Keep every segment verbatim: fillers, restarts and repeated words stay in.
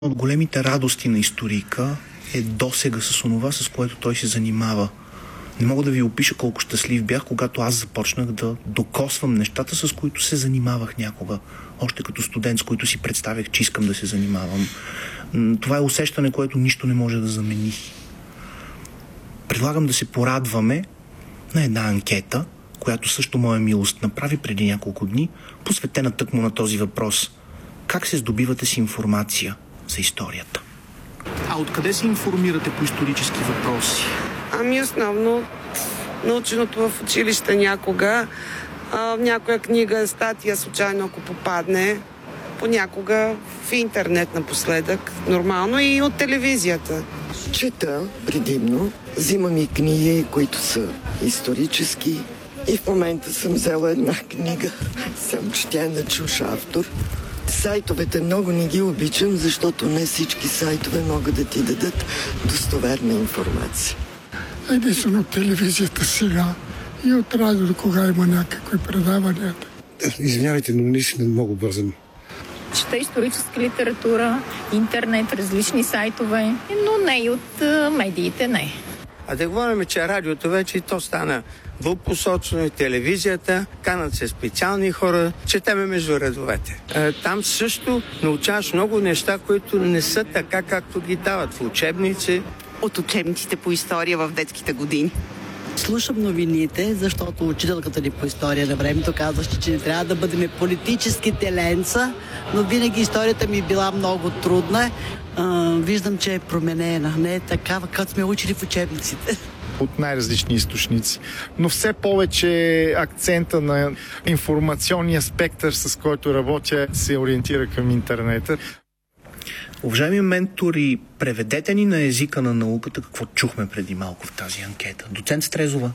От големите радости на историка е досега с онова, с което той се занимава. Не мога да ви опиша колко щастлив бях, когато аз започнах да докосвам нещата, с които се занимавах някога. Още като студент, с които си представях, че искам да се занимавам. Това е усещане, което нищо не може да замени. Предлагам да се порадваме на една анкета, която също моя милост направи преди няколко дни, посветена тъкмо на този въпрос. Как се здобивате с информация за историята? А откъде се информирате по исторически въпроси? Ами основно наученото в училище някога, а, някоя книга, статия случайно ако попадне, понякога в интернет напоследък, нормално и от телевизията. Чета предимно, взимам и книги, които са исторически, и в момента съм взела една книга, само че тя е на чуж автор. Сайтовете много не ги обичам, защото не всички сайтове могат да ти дадат достоверна информация. Единствено от телевизията сега и от радиото, кога има някакви предавания. Извинявайте, но наистина много бързам. Чета историческа литература, интернет, различни сайтове, но не и от медиите, не. А да говорим, че радиото вече и то стана двупосочно, и телевизията, канат се специални хора, четеме между редовете. Там също научаваш много неща, които не са така, както ги дават в учебници. От учебниците по история в детските години. Слушам новините, защото учителката ни по история на времето казваше, че не трябва да бъдем политически теленца, но винаги историята ми е била много трудна. А, виждам, че е променена. Не е такава, както сме учили в учебниците. От най-различни източници. Но все повече акцента на информационния спектър, с който работя, се ориентира към интернета. Уважаеми ментори, преведете ни на езика на науката какво чухме преди малко в тази анкета. Доцент Стрезова.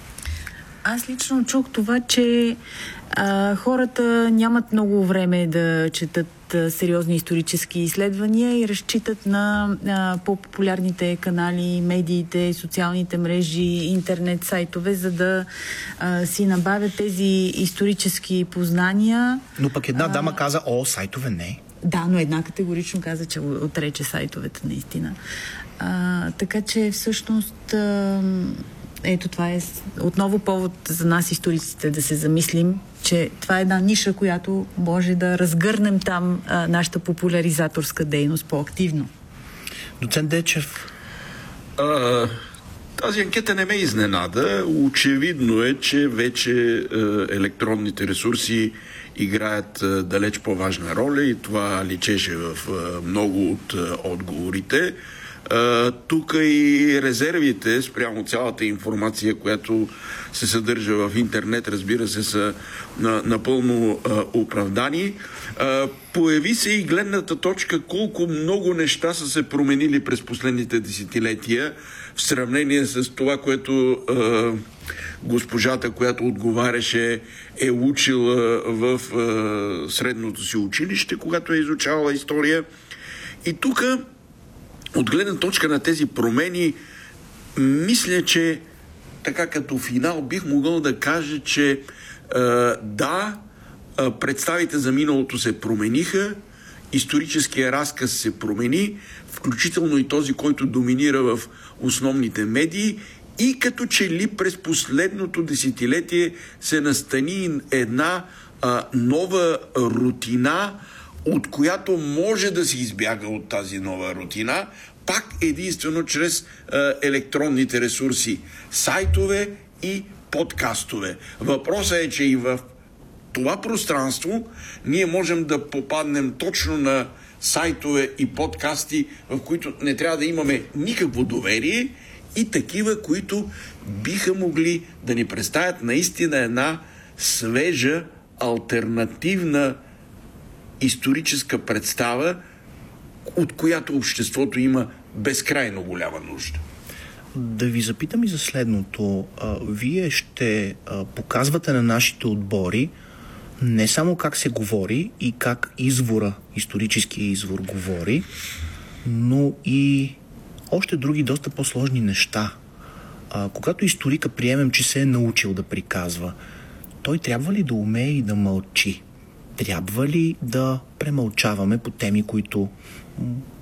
Аз лично чух това, че а, хората нямат много време да четат а, сериозни исторически изследвания и разчитат на а, по-популярните канали, медиите, социалните мрежи, интернет сайтове, за да а, си набавят тези исторически познания. Но пък една дама каза, о, сайтове не. Да, но една категорично каза, че отрече сайтовете наистина. А, така че всъщност а, ето това е отново повод за нас историците да се замислим, че това е една ниша, която може да разгърнем там а, нашата популяризаторска дейност по-активно. Доцент Дечев. А, тази анкета не ме изненада. Очевидно е, че вече е, електронните ресурси играят е, далеч по-важна роля и това личеше в е, много от е, отговорите. Uh, тук и резервите спрямо цялата информация, която се съдържа в интернет, разбира се, са на, напълно uh, оправдани. Uh, появи се и гледната точка колко много неща са се променили през последните десетилетия в сравнение с това, което uh, госпожата, която отговаряше, е учила в uh, средното си училище, когато е изучавала история. И тук от гледна точка на тези промени, мисля, че така като финал бих могъл да кажа, че е, да, е, представите за миналото се промениха, историческия разказ се промени, включително и този, който доминира в основните медии, и като че ли през последното десетилетие се настани една е, нова рутина, от която може да се избяга от тази нова рутина, пак единствено чрез е, електронните ресурси, сайтове и подкастове. Въпросът е, че и в това пространство ние можем да попаднем точно на сайтове и подкасти, в които не трябва да имаме никакво доверие, и такива, които биха могли да ни представят наистина една свежа, алтернативна историческа представа, от която обществото има безкрайно голяма нужда. Да ви запитам и за следното. А, вие ще а, показвате на нашите отбори не само как се говори и как извора, историческия извор говори, но и още други доста по-сложни неща. А, когато историка приемем, че се е научил да приказва, той трябва ли да умее и да мълчи? Трябва ли да премълчаваме по теми, които